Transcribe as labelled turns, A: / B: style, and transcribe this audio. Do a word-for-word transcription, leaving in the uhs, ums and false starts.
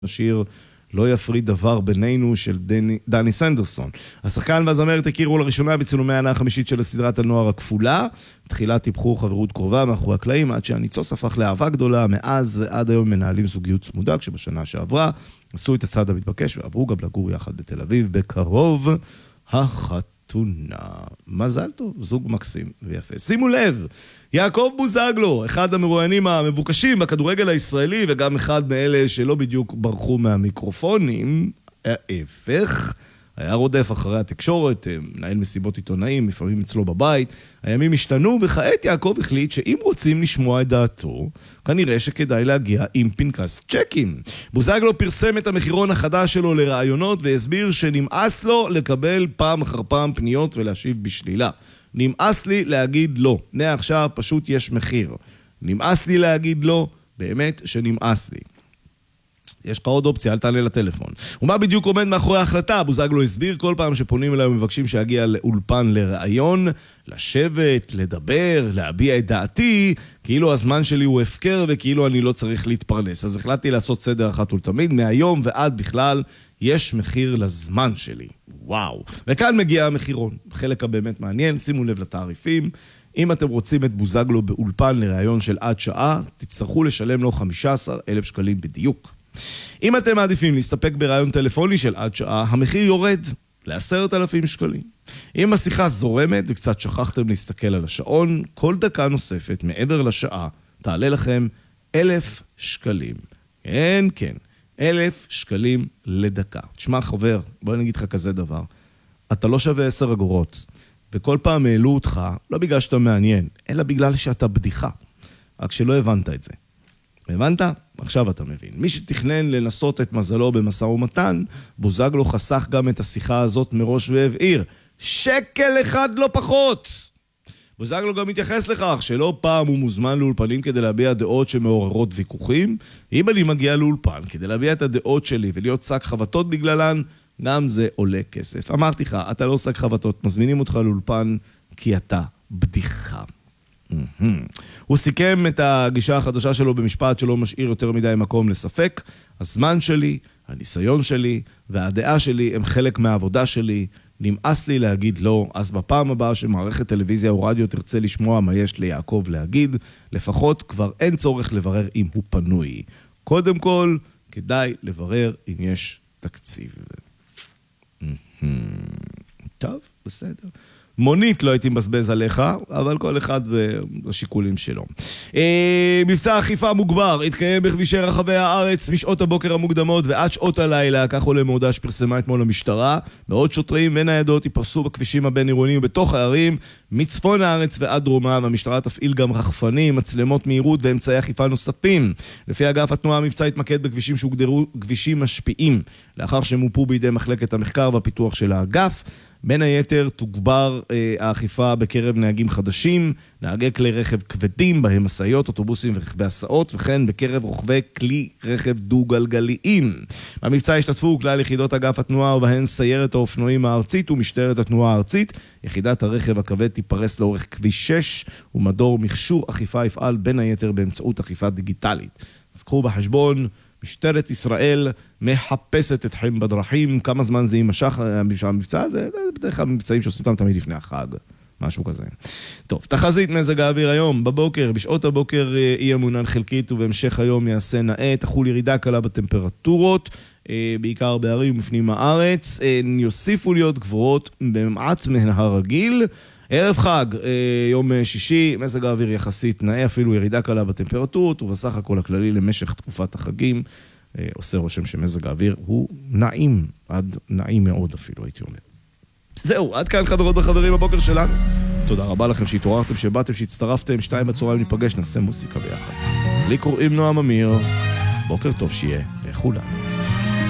A: השיר לא יפריד דבר בינינו של דני, דני סנדרסון. השחקן והזמרת הכירו לראשונה בצילומי העונה החמישית של סדרת הנוער הכפולה. תחילה טיפחו חברות קרובה מאחורי הקלעים, עד שהניצוץ הפך לאהבה גדולה. מאז עד היום מנהלים זוגיות צמודה, כשבשנה שעברה עשו את הצעד המתבקש ועברו גם לגור יחד בתל אביב. בקרוב החתונה. מזל טוב, זוג מקסים ויפה. שימו לב, יעקב בוזגלו, אחד המרואיינים המבוקשים בכדורגל הישראלי, וגם אחד מאלה שלא בדיוק ברחו מהמיקרופונים, ההפך, היה רודף אחרי התקשורת, מנהל מסיבות עיתונאים, לפעמים אצלו בבית. הימים השתנו, וכעת יעקב החליט שאם רוצים לשמוע את דעתו, כנראה שכדאי להגיע עם פנקס צ'קים. בוזגלו פרסם את המחירון החדש שלו לרעיונות, והסביר שנמאס לו לקבל פעם אחר פעם פניות ולהשיב בשלילה. נמאס לי להגיד לא, מעכשיו פשוט יש מחיר. נמאס לי להגיד לא, באמת שנמאס לי. יש לך עוד אופציה, אל תעלה לטלפון. ומה בדיוק עומד מאחורי ההחלטה? בוזגלו הסביר, כל פעם שפונים אליי ומבקשים שיגיע לאולפן לראיון, לשבת, לדבר, להביע את דעתי, כאילו הזמן שלי הוא הפקר וכאילו אני לא צריך להתפרנס. אז החלטתי לעשות סדר אחת ולתמיד, מהיום ועד בכלל יש מחיר לזמן שלי. וואו. וכאן מגיע המחירון. חלק הבאמת מעניין, שימו לב לתעריפים. אם אתם רוצים את בוזגלו באולפן לראיון של עד שעה, תצטרכו לשלם לו חמישה עשר אלף שקלים בדיוק. אם אתם מעדיפים להסתפק ברעיון טלפוני של עד שעה, המחיר יורד ל-עשרת אלפים שקלים. אם השיחה זורמת וקצת שכחתם להסתכל על השעון, כל דקה נוספת מעבר לשעה תעלה לכם אלף שקלים. כן, כן, אלף שקלים לדקה. תשמע חבר, בוא נגיד לך כזה דבר. אתה לא שווה עשר אגורות, וכל פעם העלו אותך, לא בגלל שאתה מעניין, אלא בגלל שאתה בדיחה. רק שלא הבנת את זה. הבנת? עכשיו אתה מבין. מי שתכנן לנסות את מזלו במשא ומתן, בוזגלו חסך גם את השיחה הזאת מראש והבעיר. שקל אחד לא פחות! בוזגלו גם מתייחס לכך שלא פעם הוא מוזמן לאולפנים כדי להביע דעות שמעוררות ויכוחים. אם אני מגיע לאולפן כדי להביע את הדעות שלי ולהיות שק חבטות בגללן, גם זה עולה כסף. אמרתי לך, אתה לא שק חבטות, מזמינים אותך לאולפן כי אתה בדיחה. הוא סיכם את הגישה החדשה שלו במשפט שלא משאיר יותר מדי מקום לספק. הזמן שלי, הניסיון שלי והדעה שלי הם חלק מהעבודה שלי. נמאס לי להגיד לא, אז בפעם הבאה שמערכת טלוויזיה או רדיו תרצה לשמוע מה יש ליעקב להגיד, לפחות כבר אין צורך לברר אם הוא פנוי. קודם כל, כדאי לברר אם יש תקציב. טוב, בסדר. מונית לא הייתי מבזבז עליך, אבל כל אחד והשיקולים שלו. מבצע אכיפה מוגבר, התקיים בכבישי רחבי הארץ משעות הבוקר המוקדמות ועד שעות הלילה, כך עולה מהודעה שפרסמה אתמול המשטרה. מאות שוטרים וניידות ייפרסו בכבישים הבין-עירוניים ובתוך הערים, מצפון הארץ ועד דרומה, והמשטרה תפעיל גם רחפנים, מצלמות מהירות ואמצעי אכיפה נוספים. לפי אגף התנועה, המבצע התמקד בכבישים שהוגדרו כבישים משפיעים, לאחר שמופו בידי מחלקת המחקר והפיתוח של האגף. בין היתר תוגבר אה, האכיפה בקרב נהגים חדשים, נהגי כלי רכב כבדים, בהם משאיות, אוטובוסים ורכבי הסעות, וכן בקרב רוכבי כלי רכב דו-גלגליים. במבצע השתתפו כלל יחידות אגף התנועה, ובהן סיירת האופנועים הארצית ומשטרת התנועה הארצית. יחידת הרכב הכבד תיפרס לאורך כביש שש, ומדור מכשור אכיפה יפעל בין היתר באמצעות אכיפה דיגיטלית. אז קחו בחשבון, משטרת ישראל מחפשת אתכם בדרכים. כמה זמן זה יימשך המבצע הזה? זה בדרך כלל מבצעים שעושים אותם תמיד לפני החג, משהו כזה. טוב, תחזית מזג האוויר היום. בבוקר, בשעות הבוקר יהיה מעונן חלקית, ובהמשך היום יעשה נאה, תחול ירידה קלה בטמפרטורות, בעיקר בערים ובפנים הארץ. יוסיפו להיות גבוהות במעט מן הרגיל. ערב חג, יום שישי, מזג האוויר יחסית נאה, אפילו ירידה קלה בטמפרטורות, ובסך הכל הכללי למשך תקופת החגים, עושה רושם שמזג האוויר הוא נעים, עד נעים מאוד אפילו, הייתי אומר. זהו, עד כאן חברות וחברים הבוקר שלנו. תודה רבה לכם שהתעוררתם, שבאתם, שהצטרפתם, שתיים בצהריים ניפגש, נעשה מוסיקה ביחד. לי קוראים נועם אמיר, בוקר טוב שיהיה לכולנו.